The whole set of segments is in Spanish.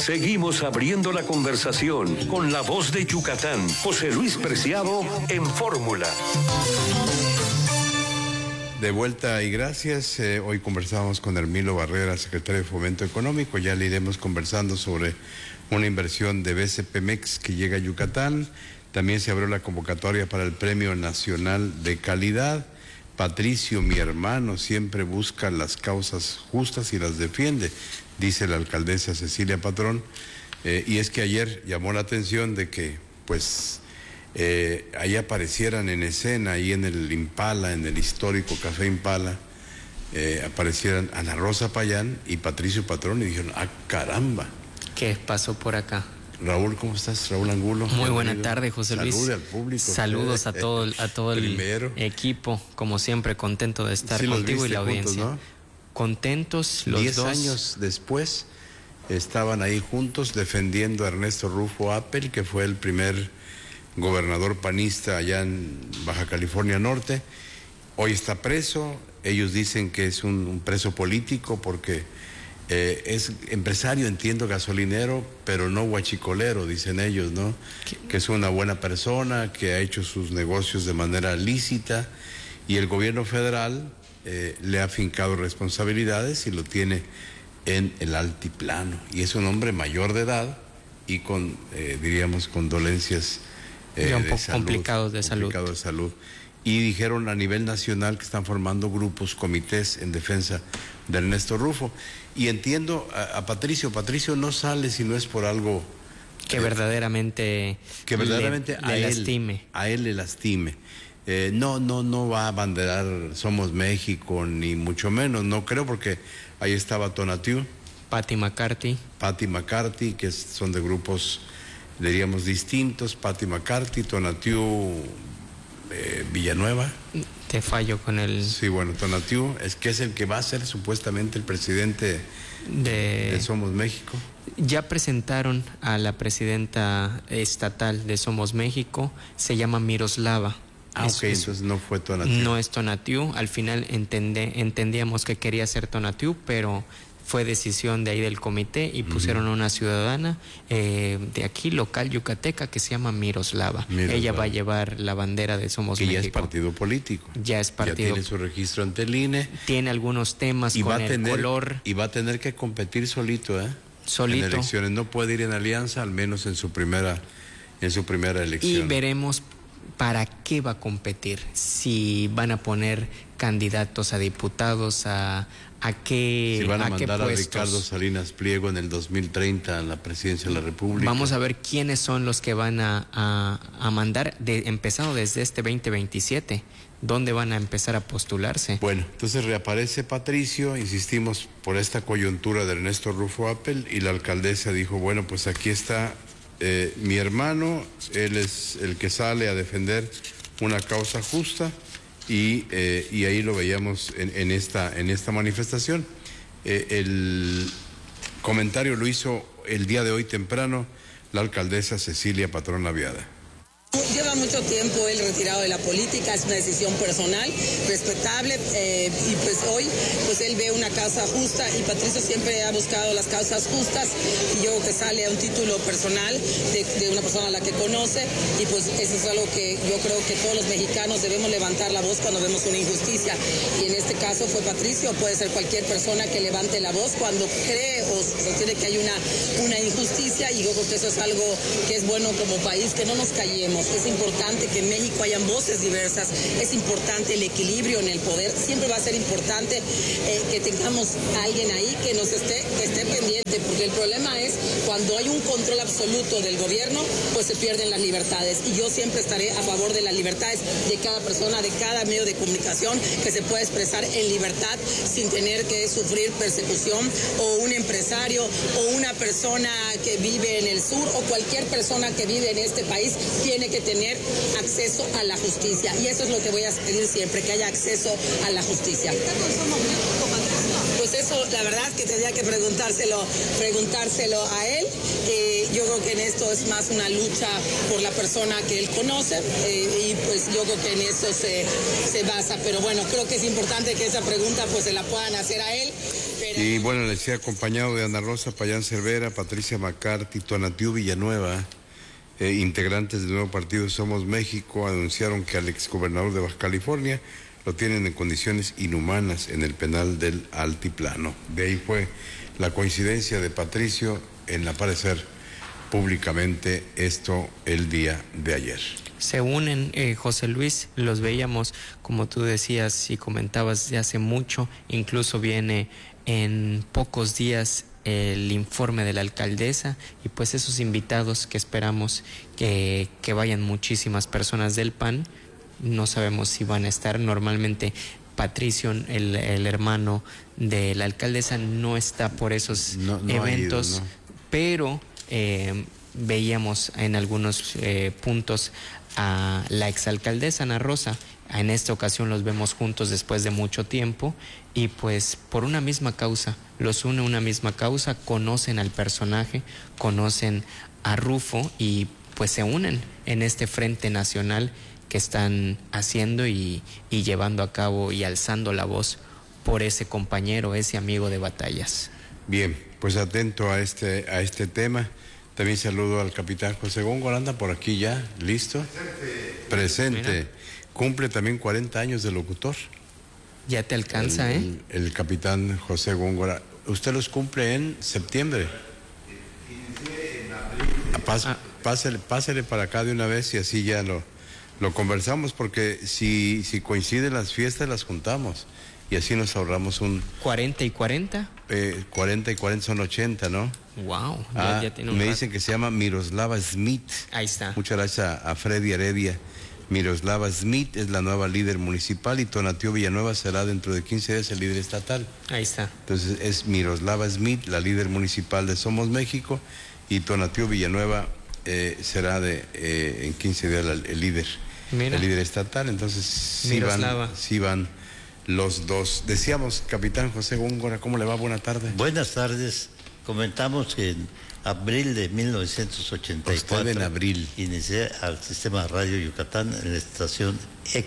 Seguimos abriendo la conversación con la voz de Yucatán, José Luis Preciado en Fórmula. De vuelta y gracias. Hoy conversamos con Hermilo Barrera, secretario de Fomento Económico. Ya le iremos conversando sobre una inversión de BCPmex que llega a Yucatán. También se abrió la convocatoria para el Premio Nacional de Calidad. Patricio, mi hermano, siempre busca las causas justas y las defiende, dice la alcaldesa Cecilia Patrón. Y es que ayer llamó la atención de que, pues, ahí aparecieran en escena, ahí en el Impala, en el histórico Café Impala, aparecieran Ana Rosa Payán y Patricio Patrón, y dijeron, ¡ah, caramba! ¿Qué pasó por acá? Raúl, ¿cómo estás? Raúl Angulo. Muy buena tarde, José Luis. Salude al público. Saludos a todo el equipo, como siempre, contento de estar contigo y la audiencia. Juntos, ¿no? Contentos los 10 dos. 10 años después estaban ahí juntos defendiendo a Ernesto Rufo Appel, que fue el primer gobernador panista allá en Baja California Norte. Hoy está preso. Ellos dicen que es un preso político porque es empresario, entiendo, gasolinero, pero no huachicolero, dicen ellos, ¿no? Que es una buena persona, que ha hecho sus negocios de manera lícita, y el gobierno federal le ha fincado responsabilidades y lo tiene en el altiplano. Y es un hombre mayor de edad y con, diríamos, con dolencias ya un poco complicados de salud. Y dijeron a nivel nacional que están formando grupos, comités en defensa de Ernesto Rufo. Y entiendo a Patricio. Patricio no sale si no es por algo que verdaderamente le lastime. A él le lastime. No va a abanderar Somos México, ni mucho menos, no creo, porque ahí estaba Tonatiuh. Patti McCarthy, que son de grupos, diríamos, distintos. Patti McCarthy, Tonatiuh, Villanueva. Te fallo con el... Sí, bueno, Tonatiuh es el que va a ser supuestamente el presidente de Somos México. Ya presentaron a la presidenta estatal de Somos México, se llama Miroslava. Entonces no fue Tonatiuh. No es Tonatiuh, al final entendíamos que quería ser Tonatiuh, pero fue decisión de ahí del comité y pusieron a una ciudadana de aquí, local yucateca, que se llama Miroslava. Ella va a llevar la bandera de Somos México. Que ya es partido político. Ya tiene su registro ante el INE. Tiene algunos temas con el color. Y va a tener que competir solito, Solito. En elecciones. No puede ir en alianza, al menos en su primera elección. Y veremos para qué va a competir. Si van a poner candidatos a diputados, a qué, si van a mandar a puestos. Ricardo Salinas Pliego en el 2030 a la presidencia de la República. Vamos a ver quiénes son los que van a mandar, empezando desde este 2027, dónde van a empezar a postularse. Bueno, entonces reaparece Patricio, insistimos por esta coyuntura de Ernesto Rufo Appel, y la alcaldesa dijo, bueno, pues aquí está mi hermano, él es el que sale a defender una causa justa. Y ahí lo veíamos en esta manifestación. El comentario lo hizo el día de hoy temprano la alcaldesa Cecilia Patrón Laviada. Lleva mucho tiempo él retirado de la política, es una decisión personal, respetable, y pues hoy pues él ve una causa justa, y Patricio siempre ha buscado las causas justas, y yo creo que sale a un título personal de una persona a la que conoce, y pues eso es algo que yo creo que todos los mexicanos debemos levantar la voz cuando vemos una injusticia, y en este caso fue Patricio, puede ser cualquier persona que levante la voz cuando cree o sostiene que hay una injusticia, y yo creo que eso es algo que es bueno como país, que no nos callemos. Es importante que en México hayan voces diversas, es importante el equilibrio en el poder, siempre va a ser importante que tengamos a alguien ahí que esté pendiente, porque el problema es cuando hay un control absoluto del gobierno, pues se pierden las libertades, y yo siempre estaré a favor de las libertades de cada persona, de cada medio de comunicación, que se pueda expresar en libertad sin tener que sufrir persecución, o un empresario o una persona que vive en el sur o cualquier persona que vive en este país tiene que tener acceso a la justicia, y eso es lo que voy a pedir siempre, que haya acceso a la justicia. Pues eso, la verdad que tendría que preguntárselo a él. Yo creo que en esto es más una lucha por la persona que él conoce, y pues yo creo que en eso se basa, pero bueno, creo que es importante que esa pregunta pues se la puedan hacer a él, pero Y bueno, les decía, acompañado de Ana Rosa Payán Cervera, Patricia McCarthy, Tonatiuh Villanueva, integrantes del nuevo partido Somos México, anunciaron que al exgobernador de Baja California lo tienen en condiciones inhumanas en el penal del Altiplano. De ahí fue la coincidencia de Patricio en aparecer públicamente esto el día de ayer. Se unen, José Luis, los veíamos, como tú decías y comentabas, de hace mucho, incluso viene en pocos días el informe de la alcaldesa y pues esos invitados que esperamos que vayan muchísimas personas del PAN, no sabemos si van a estar. Normalmente Patricio, el hermano de la alcaldesa, no está por esos eventos, ha ido, ¿no? Pero veíamos en algunos puntos a la exalcaldesa Ana Rosa. En esta ocasión los vemos juntos después de mucho tiempo y pues por una misma causa, los une una misma causa, conocen al personaje, conocen a Rufo y pues se unen en este frente nacional que están haciendo y llevando a cabo y alzando la voz por ese compañero, ese amigo de batallas. Bien, pues atento a este tema. También saludo al capitán José Góngora, anda por aquí ya, ¿listo? Presente. Mira. Cumple también 40 años de locutor. Ya te alcanza, el capitán José Góngora. Usted los cumple en septiembre. Pásele para acá de una vez y así ya lo conversamos, porque si coinciden las fiestas las juntamos y así nos ahorramos un... ¿40 y 40? 40 y 40 son 80, ¿no? Wow, ya tiene un me rato. Dicen que se llama Miroslava Smith. Ahí está. Muchas gracias a Freddy Heredia. Miroslava Smith es la nueva líder municipal y Tonatiuh Villanueva será dentro de 15 días el líder estatal. Ahí está. Entonces es Miroslava Smith, la líder municipal de Somos México, y Tonatiuh Villanueva será en 15 días el líder. Mira. El líder estatal. Entonces sí van los dos. Decíamos, capitán José Góngora, ¿cómo le va? Buena tarde. Buenas tardes. Comentamos que en abril de 1984... Usted en abril. Inicié al sistema Radio Yucatán en la estación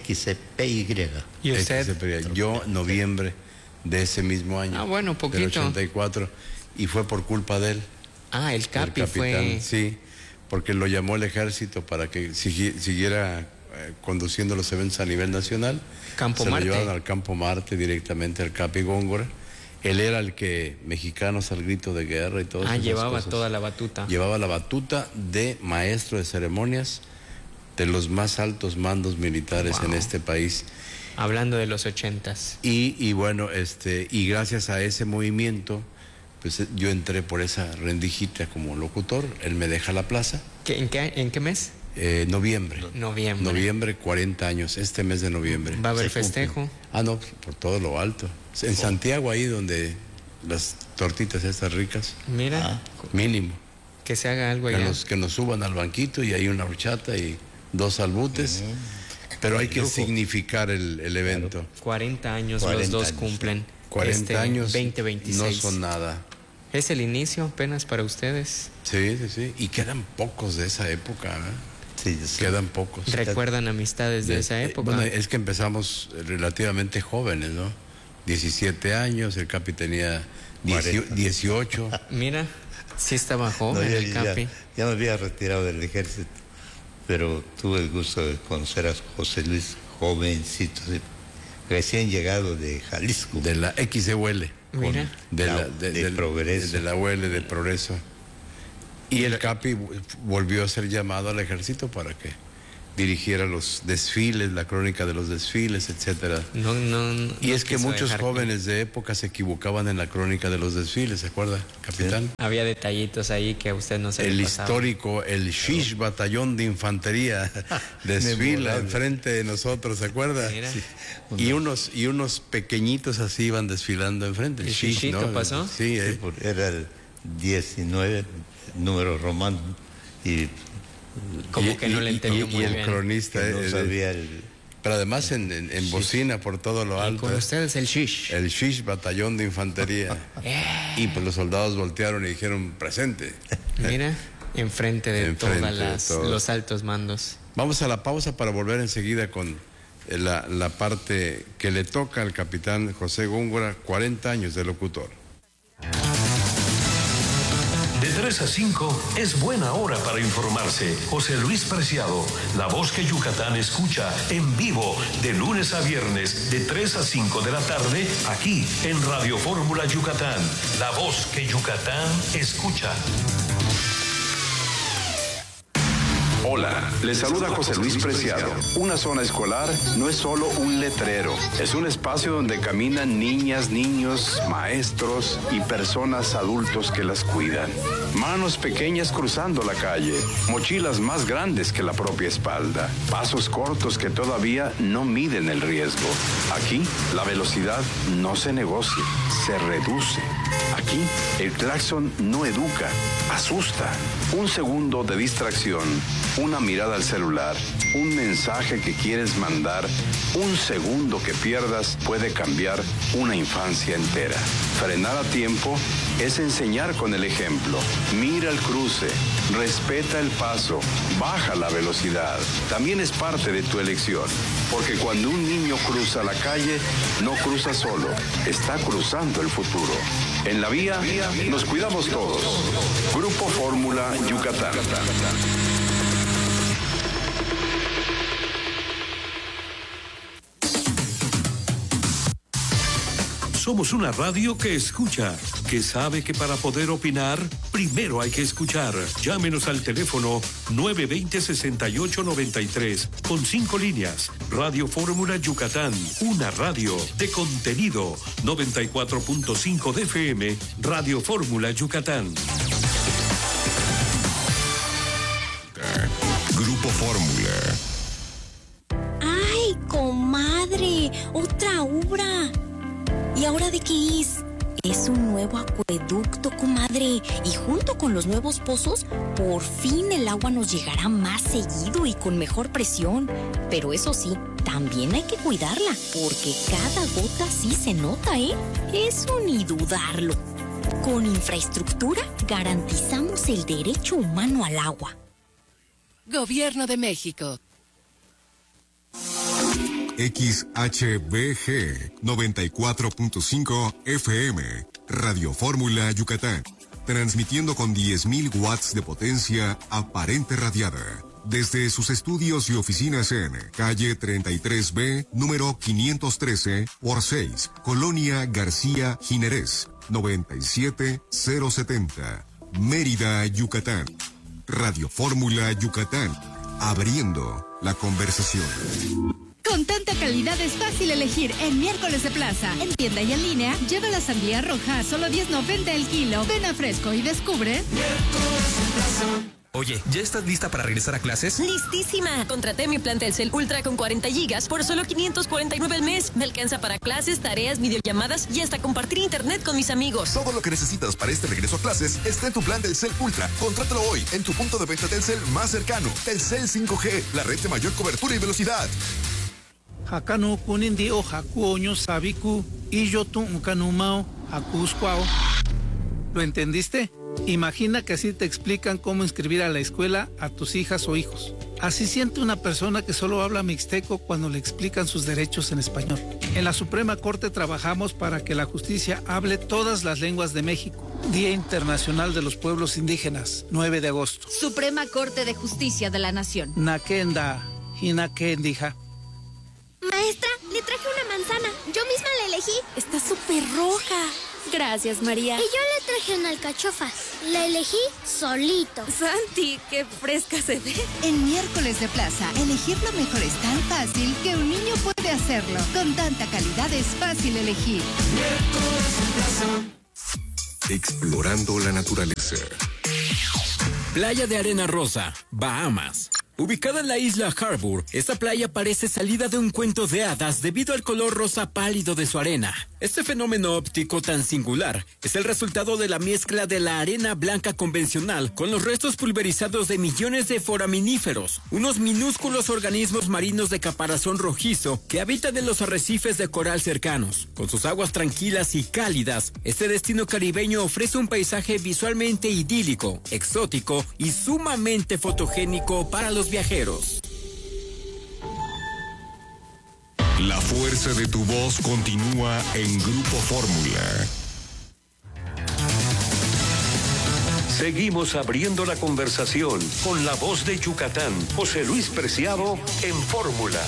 XCPY. ¿Y usted? XCPY. Yo, noviembre de ese mismo año. Ah, bueno, poquito. Del 84. Y fue por culpa de él. Ah, el Capi fue... Sí, porque lo llamó el ejército para que siguiera conduciendo los eventos a nivel nacional. Campo Se Marte. lo llevaron al Campo Marte directamente al Capi Góngora. Él era el que, mexicanos al grito de guerra y todo eso. Llevaba toda la batuta. Llevaba la batuta de maestro de ceremonias de los más altos mandos militares en este país. Hablando de los 80s. Y bueno, y gracias a ese movimiento, pues yo entré por esa rendijita como locutor. Él me deja la plaza. ¿En qué mes? Noviembre. Noviembre, 40 años, este mes de noviembre. ¿Va a haber festejo? No, por todo lo alto. En Santiago, ahí donde las tortitas estas ricas. Mira. Mínimo. Que se haga algo allá. Que nos suban al banquito y hay una horchata y 2 albutes. Pero hay que significar el evento. 40 años los dos cumplen. 40 años 2026. No son nada. Es el inicio apenas para ustedes. Sí. Y quedan pocos de esa época, ¿eh? Sí. Quedan pocos. ¿Recuerdan amistades de esa época? Bueno, es que empezamos relativamente jóvenes, ¿no? 17 años, el Capi tenía 18. Mira, sí estaba joven el Capi. Ya me había retirado del ejército, pero tuve el gusto de conocer a José Luis, jovencito, recién llegado de Jalisco. De la XEUL. Mira. De Progreso. De la UL de Progreso. Y el Capi volvió a ser llamado al ejército para que dirigiera los desfiles, la crónica de los desfiles, etcétera. Y es que muchos jóvenes de época se equivocaban en la crónica de los desfiles, ¿se acuerda, capitán? Sí. Había detallitos ahí que a usted no se le pasaba. Histórico, el Shish Batallón de Infantería desfila enfrente de nosotros, ¿se acuerda? Sí. Y unos pequeñitos así iban desfilando enfrente. ¿El Shish, ¿no? ¿Pasó? Sí, era el 19, número romano, y como que no le entendió muy bien. Y el cronista no sabía pero además en bocina por todo lo alto. Con ustedes el Shish. El Shish Batallón de Infantería. Y pues los soldados voltearon y dijeron presente. Mira, enfrente de todos los altos mandos. Vamos a la pausa para volver enseguida con la parte que le toca al capitán José Góngora, 40 años de locutor. 3 a 5 es buena hora para informarse. José Luis Preciado, la voz que Yucatán escucha en vivo de lunes a viernes de 3 a 5 de la tarde aquí en Radio Fórmula Yucatán. La voz que Yucatán escucha. Hola, les saluda José Luis Preciado. Una zona escolar no es solo un letrero, es un espacio donde caminan niñas, niños, maestros y personas adultos que las cuidan. Manos pequeñas cruzando la calle, mochilas más grandes que la propia espalda, pasos cortos que todavía no miden el riesgo. Aquí, la velocidad no se negocia, se reduce. Aquí, el claxon no educa, asusta. Un segundo de distracción, una mirada al celular, un mensaje que quieres mandar, un segundo que pierdas puede cambiar una infancia entera. Frenar a tiempo es enseñar con el ejemplo. Mira el cruce, respeta el paso, baja la velocidad. También es parte de tu elección, porque cuando un niño cruza la calle, no cruza solo, está cruzando el futuro. En la vía, nos cuidamos todos. Grupo Fórmula Yucatán. Somos una radio que escucha, que sabe que para poder opinar, primero hay que escuchar. Llámenos al teléfono 920-6893, con 5 líneas. Radio Fórmula Yucatán, una radio de contenido. 94.5 de FM, Radio Fórmula Yucatán. Grupo Fórmula. ¡Ay, comadre! ¡Otra obra! ¿Y ahora de qué es? Es un nuevo acueducto, comadre. Y junto con los nuevos pozos, por fin el agua nos llegará más seguido y con mejor presión. Pero eso sí, también hay que cuidarla, porque cada gota sí se nota, ¿eh? Eso ni dudarlo. Con infraestructura garantizamos el derecho humano al agua. Gobierno de México. XHBG 94.5 FM, Radio Fórmula Yucatán, transmitiendo con 10.000 watts de potencia aparente radiada, desde sus estudios y oficinas en calle 33B, número 513 por 6, Colonia García Jiménez, 97070, Mérida, Yucatán. Radio Fórmula Yucatán, abriendo la conversación. Con tanta calidad es fácil elegir en Miércoles de Plaza. En tienda y en línea, lleva la sandía roja a solo $10.90 el kilo. Ven a Fresco y descubre Miércoles de Plaza. Oye, ¿ya estás lista para regresar a clases? ¡Listísima! Contraté mi plan Telcel Ultra con 40 gigas por solo $549 al mes. Me alcanza para clases, tareas, videollamadas y hasta compartir internet con mis amigos. Todo lo que necesitas para este regreso a clases está en tu plan Telcel Ultra. Contrátalo hoy en tu punto de venta Telcel más cercano. Telcel 5G, la red de mayor cobertura y velocidad. Hakanu kunindi o hakuoño sabiku y yo tu unkanumao hakuscuao. ¿Lo entendiste? Imagina que así te explican cómo inscribir a la escuela a tus hijas o hijos. Así siente una persona que solo habla mixteco cuando le explican sus derechos en español. En la Suprema Corte trabajamos para que la justicia hable todas las lenguas de México. Día Internacional de los Pueblos Indígenas, 9 de agosto. Suprema Corte de Justicia de la Nación. Nakenda, hinakendija. Maestra, le traje una manzana. Yo misma la elegí. Está súper roja. Gracias, María. Y yo le traje una alcachofa. La elegí solito. Santi, qué fresca se ve. En Miércoles de Plaza, elegir lo mejor es tan fácil que un niño puede hacerlo. Con tanta calidad es fácil elegir. Miércoles de Plaza. Explorando la naturaleza. Playa de Arena Rosa, Bahamas. Ubicada en la isla Harbour, esta playa parece salida de un cuento de hadas debido al color rosa pálido de su arena. Este fenómeno óptico tan singular es el resultado de la mezcla de la arena blanca convencional con los restos pulverizados de millones de foraminíferos, unos minúsculos organismos marinos de caparazón rojizo que habitan en los arrecifes de coral cercanos. Con sus aguas tranquilas y cálidas, este destino caribeño ofrece un paisaje visualmente idílico, exótico y sumamente fotogénico para los viajeros. La fuerza de tu voz continúa en Grupo Fórmula. Seguimos abriendo la conversación con la voz de Yucatán, José Luis Preciado, en Fórmula.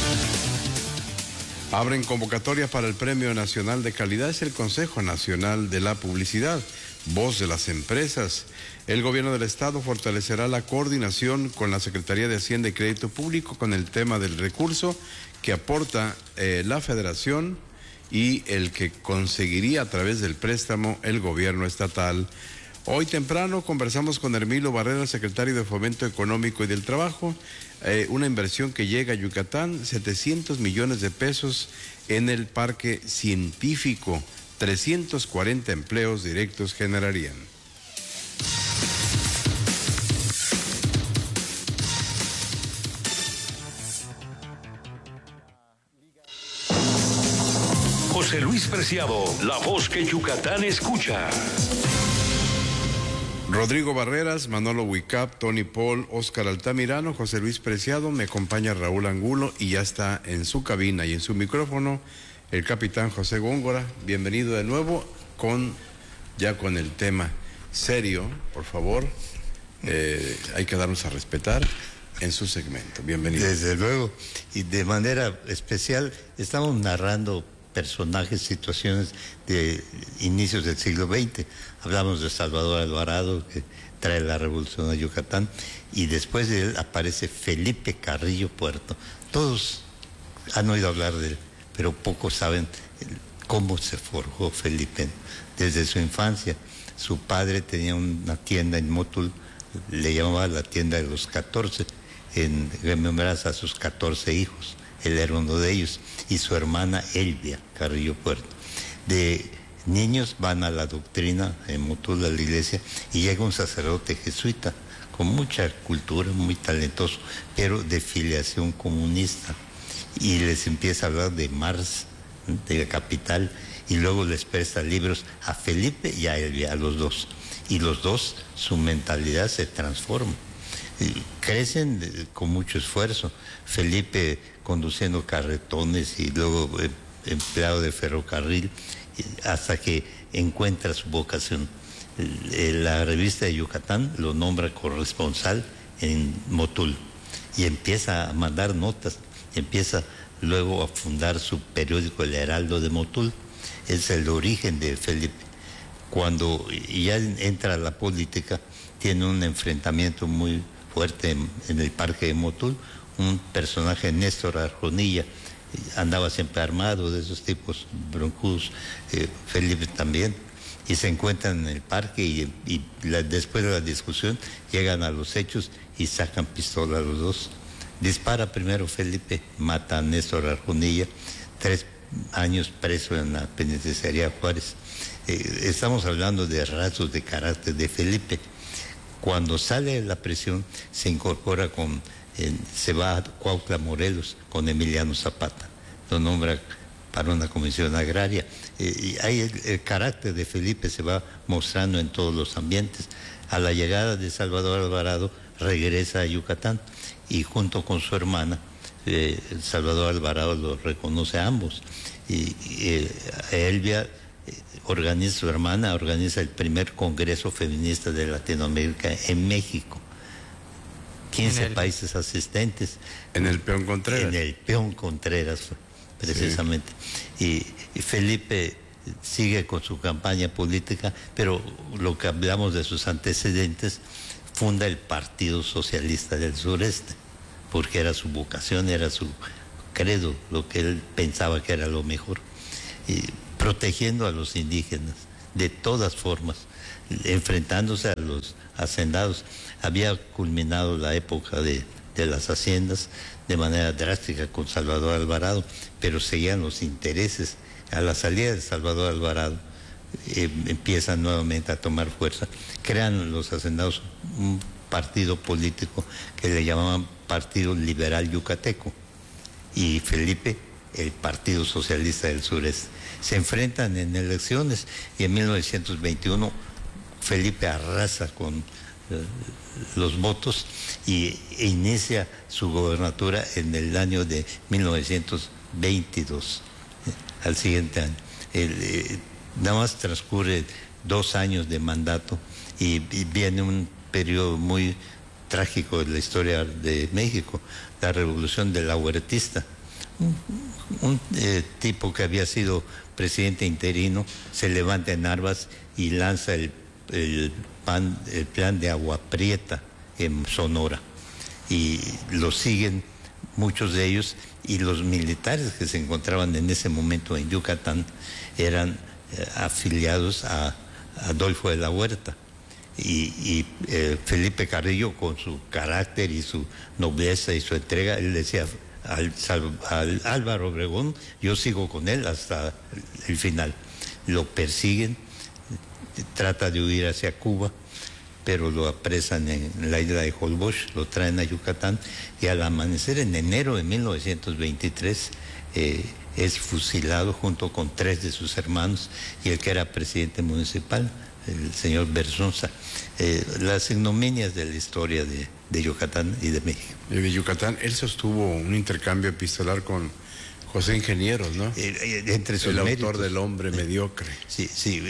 Abren convocatoria para el Premio Nacional de Calidad. Es el Consejo Nacional de la Publicidad, voz de las empresas. El gobierno del estado fortalecerá la coordinación con la Secretaría de Hacienda y Crédito Público con el tema del recurso que aporta la federación y el que conseguiría a través del préstamo el gobierno estatal. Hoy temprano conversamos con Hermilo Barrera, secretario de Fomento Económico y del Trabajo, una inversión que llega a Yucatán, 700 millones de pesos en el parque científico, 340 empleos directos generarían. José Luis Preciado, la voz que Yucatán escucha. Rodrigo Barreras, Manolo Huicap, Tony Paul, Oscar Altamirano, José Luis Preciado, me acompaña Raúl Angulo y ya está en su cabina y en su micrófono el capitán José Góngora. Bienvenido de nuevo con el tema serio, por favor. Hay que darnos a respetar en su segmento. Bienvenido. Desde luego, y de manera especial estamos narrando personajes, situaciones de inicios del siglo XX. Hablamos de Salvador Alvarado, que trae la revolución a Yucatán, y después de él aparece Felipe Carrillo Puerto. Todos han oído hablar de él, pero pocos saben cómo se forjó Felipe. Desde su infancia, su padre tenía una tienda en Motul, le llamaba la tienda de los 14, en remembranza a sus 14 hijos. Él era uno de ellos, y su hermana Elvia Carrillo Puerto. De niños van a la doctrina en Motul, a la iglesia, y llega un sacerdote jesuita con mucha cultura, muy talentoso, pero de filiación comunista, y les empieza a hablar de Marx, de la capital, y luego les presta libros a Felipe y a Elvia, a los dos, y los dos, su mentalidad se transforma. Crecen con mucho esfuerzo. Felipe conduciendo carretones y luego empleado de ferrocarril, hasta que encuentra su vocación. La revista de Yucatán lo nombra corresponsal en Motul y empieza a mandar notas, empieza luego a fundar su periódico El Heraldo de Motul. Es el origen de Felipe. Cuando ya entra a la política, tiene un enfrentamiento muy fuerte en el parque de Motul, un personaje, Néstor Arjonilla, andaba siempre armado, de esos tipos broncudos, Felipe también, y se encuentran en el parque y después de la discusión llegan a los hechos y sacan pistola los dos. Dispara primero Felipe, mata a Néstor Arjonilla, 3 años preso en la penitenciaría Juárez. Estamos hablando de rasgos de carácter de Felipe. Cuando sale de la prisión, se incorpora se va a Cuautla, Morelos, con Emiliano Zapata. Lo nombra para una comisión agraria. Y ahí el carácter de Felipe se va mostrando en todos los ambientes. A la llegada de Salvador Alvarado, regresa a Yucatán y junto con su hermana, Salvador Alvarado los reconoce a ambos. Y Elvia su hermana organiza el primer congreso feminista de Latinoamérica en México. 15 países asistentes. En el Peón Contreras. En el Peón Contreras, precisamente. Sí. Y Felipe sigue con su campaña política, pero lo que hablamos de sus antecedentes, funda el Partido Socialista del Sureste, porque era su vocación, era su credo, lo que él pensaba que era lo mejor. Y protegiendo a los indígenas de todas formas, enfrentándose a los hacendados. Había culminado la época de las haciendas de manera drástica con Salvador Alvarado, pero seguían los intereses. A la salida de Salvador Alvarado empiezan nuevamente a tomar fuerza. Crean los hacendados un partido político que le llamaban Partido Liberal Yucateco, y Felipe el Partido Socialista del Sureste. Se enfrentan en elecciones y en 1921 Felipe arrasa con los votos e inicia su gobernatura en el año de 1922, al siguiente año. Nada más transcurre 2 años de mandato y viene un periodo muy trágico de la historia de México, la revolución de la Huertista. Un tipo que había sido presidente interino se levanta en armas y lanza el plan de Agua Prieta en Sonora, y lo siguen muchos de ellos, y los militares que se encontraban en ese momento en Yucatán eran afiliados a Adolfo de la Huerta, y Felipe Carrillo, con su carácter y su nobleza y su entrega, él decía al Álvaro Obregón, yo sigo con él hasta el final. Lo persiguen, trata de huir hacia Cuba, pero lo apresan en la isla de Holbox, lo traen a Yucatán, y al amanecer en enero de 1923 es fusilado junto con 3 de sus hermanos y el que era presidente municipal, el señor Berzonza. Las ignominias de la historia de Yucatán y de México. De Yucatán, él sostuvo un intercambio epistolar con José Ingenieros, ¿no? Entre sus el méritos. Autor del Hombre Mediocre. Sí,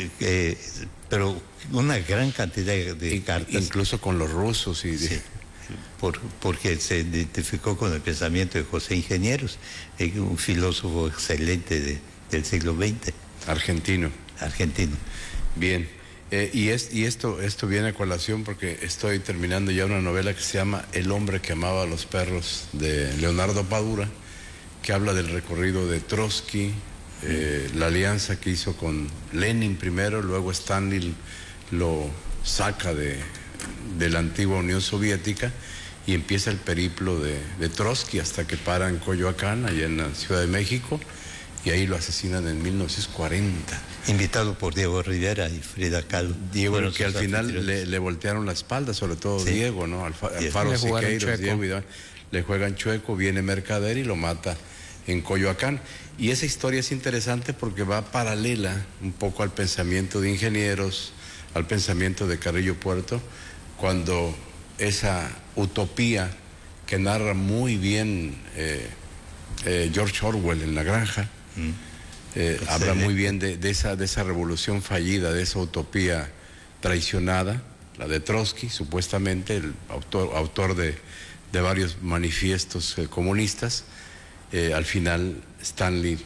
pero una gran cantidad de cartas. Incluso con los rusos. Sí, porque se identificó con el pensamiento de José Ingenieros, un filósofo excelente del siglo XX. Argentino. Bien. Y esto viene a colación porque estoy terminando ya una novela que se llama El hombre que amaba a los perros, de Leonardo Padura, que habla del recorrido de Trotsky, la alianza que hizo con Lenin primero, luego Stalin lo saca de la antigua Unión Soviética y empieza el periplo de Trotsky hasta que para en Coyoacán, allá en la Ciudad de México, y ahí lo asesinan en 1940. Invitado por Diego Rivera y Frida Kahlo. Diego, que al final le voltearon la espalda, sobre todo sí. Diego, ¿no? Alfaro Siqueiros, Diego, le juegan chueco, viene Mercader y lo mata en Coyoacán. Y esa historia es interesante porque va paralela un poco al pensamiento de Ingenieros, al pensamiento de Carrillo Puerto, cuando esa utopía que narra muy bien George Orwell en La Granja, habla muy bien de esa revolución fallida, de esa utopía traicionada, la de Trotsky, supuestamente el autor de varios manifiestos comunistas. Al final Stanley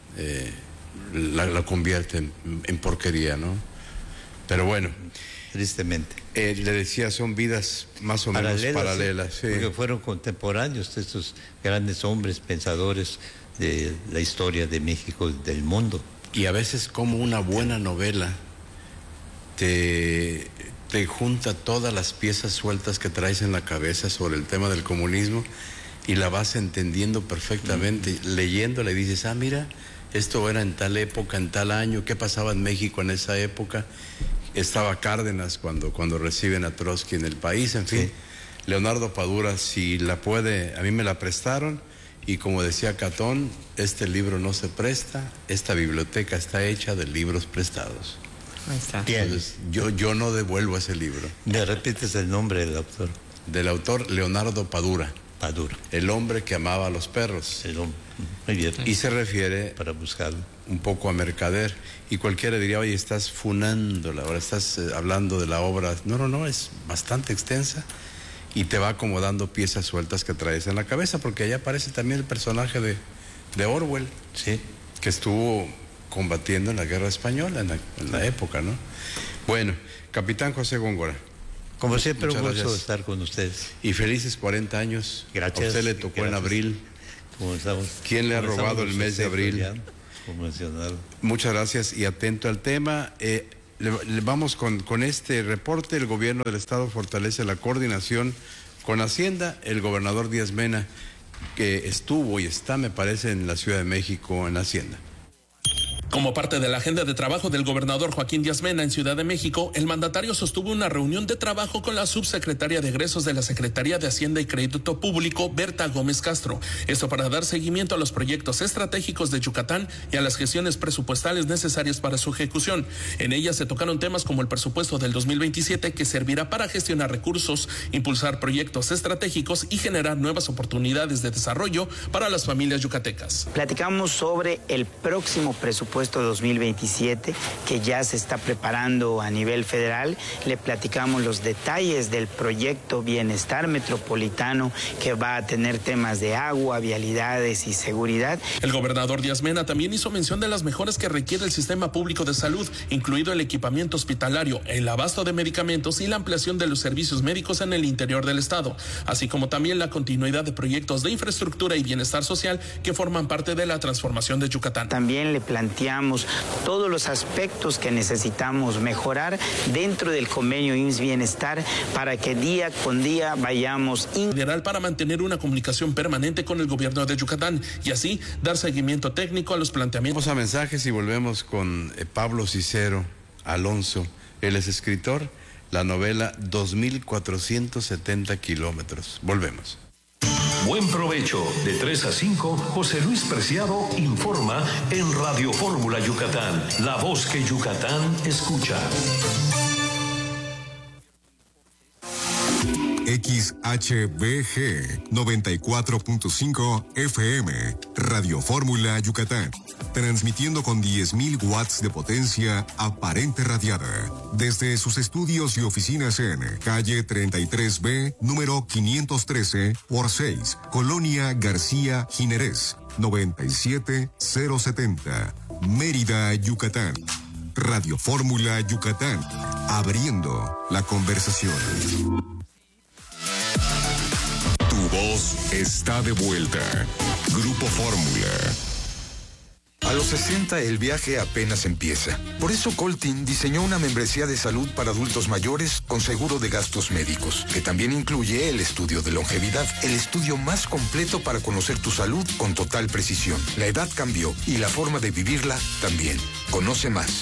la convierte en porquería, ¿no? Pero bueno, tristemente. Le decía, son vidas más o menos paralelas. Sí. Porque fueron contemporáneos estos grandes hombres pensadores de la historia de México, del mundo. Y a veces como una buena novela te junta todas las piezas sueltas que traes en la cabeza sobre el tema del comunismo y la vas entendiendo perfectamente. Leyéndola y dices, mira, esto era en tal época, en tal año, ¿qué pasaba en México en esa época? Estaba Cárdenas cuando reciben a Trotsky en el país, en fin. Sí. Leonardo Padura, si la puede, a mí me la prestaron, y como decía Catón, este libro no se presta, esta biblioteca está hecha de libros prestados. Ahí está. Entonces, yo no devuelvo ese libro. ¿Me repites el nombre del autor? Del autor Leonardo Padura. El hombre que amaba a los perros. Muy bien. Y se refiere, para buscarlo, un poco a Mercader. Y cualquiera diría, oye, estás funándola, ahora estás hablando de la obra. No, es bastante extensa y te va acomodando piezas sueltas que traes en la cabeza, porque allá aparece también el personaje de Orwell, sí, que estuvo combatiendo en la Guerra Española en la época, ¿no? Bueno, Capitán José Góngora. Como siempre, un gusto estar con ustedes. Y felices 40 años. Gracias. A usted le tocó en abril. ¿Quién le ha robado el mes de abril? Muchas gracias y atento al tema. Vamos con este reporte. El gobierno del estado fortalece la coordinación con Hacienda. El gobernador Díaz Mena, que estuvo y está, me parece, en la Ciudad de México en Hacienda. Como parte de la agenda de trabajo del gobernador Joaquín Díaz Mena en Ciudad de México, el mandatario sostuvo una reunión de trabajo con la subsecretaria de Egresos de la Secretaría de Hacienda y Crédito Público, Berta Gómez Castro. Esto para dar seguimiento a los proyectos estratégicos de Yucatán y a las gestiones presupuestales necesarias para su ejecución. En ellas se tocaron temas como el presupuesto del 2027, que servirá para gestionar recursos, impulsar proyectos estratégicos y generar nuevas oportunidades de desarrollo para las familias yucatecas. Platicamos sobre el próximo presupuesto presupuesto 2027 que ya se está preparando a nivel federal. Le platicamos los detalles del proyecto Bienestar Metropolitano, que va a tener temas de agua, vialidades y seguridad. El gobernador Díaz Mena también hizo mención de las mejoras que requiere el sistema público de salud, incluido el equipamiento hospitalario, el abasto de medicamentos y la ampliación de los servicios médicos en el interior del estado, así como también la continuidad de proyectos de infraestructura y bienestar social que forman parte de la transformación de Yucatán. También le planteamos todos los aspectos que necesitamos mejorar dentro del convenio IMSS Bienestar para que día con día vayamos para mantener una comunicación permanente con el gobierno de Yucatán y así dar seguimiento técnico a los planteamientos. Vamos a mensajes y volvemos con Pablo Cicero Alonso. Él es escritor, la novela 2470 kilómetros. Volvemos. Buen provecho. De 3 a 5, José Luis Preciado informa en Radio Fórmula Yucatán, la voz que Yucatán escucha. XHBG 94.5 FM, Radio Fórmula Yucatán, transmitiendo con 10.000 watts de potencia aparente radiada, desde sus estudios y oficinas en calle 33B, número 513/6, Colonia García Jiménez, 97070, Mérida, Yucatán. Radio Fórmula Yucatán, abriendo la conversación. Tu voz está de vuelta. Grupo Fórmula. A los 60 el viaje apenas empieza. Por eso Coltin diseñó una membresía de salud para adultos mayores con seguro de gastos médicos, que también incluye el estudio de longevidad, el estudio más completo para conocer tu salud con total precisión. La edad cambió y la forma de vivirla también. Conoce más,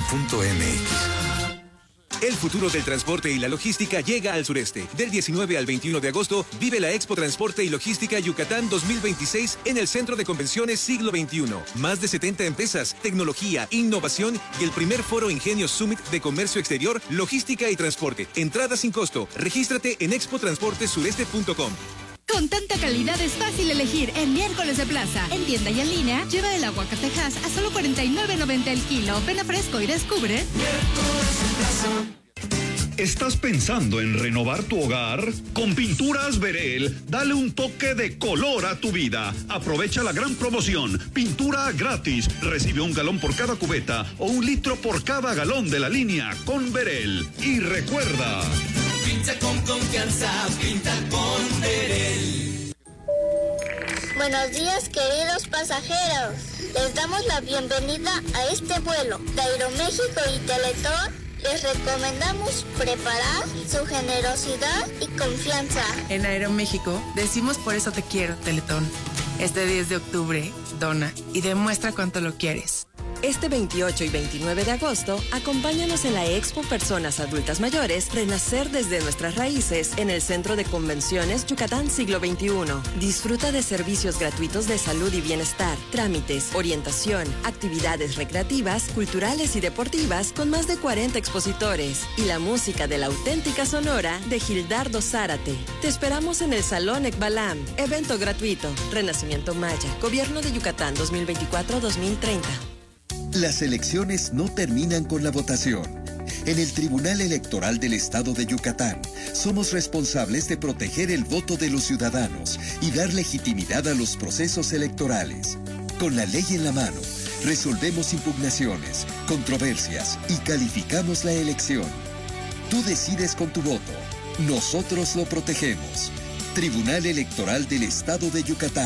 coltin.mx. El futuro del transporte y la logística llega al sureste. Del 19 al 21 de agosto, vive la Expo Transporte y Logística Yucatán 2026 en el Centro de Convenciones Siglo XXI. Más de 70 empresas, tecnología, innovación y el primer foro Ingenio Summit de Comercio Exterior, Logística y Transporte. Entrada sin costo. Regístrate en expotransportesureste.com. Con tanta calidad es fácil elegir en Miércoles de Plaza. En tienda y en línea, lleva el aguacatejas a solo $49.90 el kilo. Ven a Fresco y descubre. Miércoles de Plaza. ¿Estás pensando en renovar tu hogar? Con Pinturas Verel, dale un toque de color a tu vida. Aprovecha la gran promoción. Pintura gratis. Recibe 1 galón por cada cubeta o 1 litro por cada galón de la línea con Verel. Y recuerda... Pinta con confianza, pinta con Verel. Buenos días, queridos pasajeros. Les damos la bienvenida a este vuelo de Aeroméxico y Teletón. Les recomendamos preparar su generosidad y confianza. En Aeroméxico decimos por eso te quiero, Teletón. Este 10 de octubre, dona y demuestra cuánto lo quieres. Este 28 y 29 de agosto, acompáñanos en la Expo Personas Adultas Mayores Renacer desde nuestras raíces en el Centro de Convenciones Yucatán Siglo XXI. Disfruta de servicios gratuitos de salud y bienestar, trámites, orientación, actividades recreativas, culturales y deportivas con más de 40 expositores y la música de la auténtica Sonora de Gildardo Zárate. Te esperamos en el Salón Ekbalam. Evento gratuito. Renacimiento Maya. Gobierno de Yucatán 2024-2030. Las elecciones no terminan con la votación. En el Tribunal Electoral del Estado de Yucatán, somos responsables de proteger el voto de los ciudadanos y dar legitimidad a los procesos electorales. Con la ley en la mano, resolvemos impugnaciones, controversias y calificamos la elección. Tú decides con tu voto. Nosotros lo protegemos. Tribunal Electoral del Estado de Yucatán.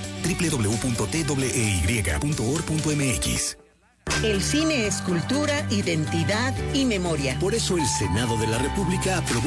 www.twey.org.mx. El cine es cultura, identidad y memoria. Por eso el Senado de la República aprobó